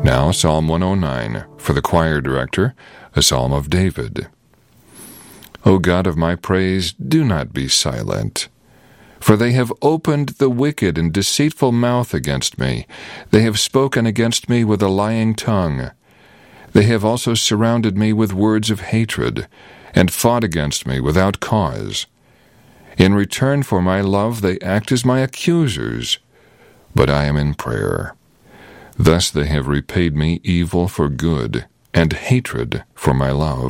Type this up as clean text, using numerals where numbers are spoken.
Now, Psalm 109, for the choir director, a psalm of David. O God of my praise, do not be silent. For they have opened the wicked and deceitful mouth against me. They have spoken against me with a lying tongue. They have also surrounded me with words of hatred, and fought against me without cause. In return for my love they act as my accusers, but I am in prayer. Thus they have repaid me evil for good, and hatred for my love.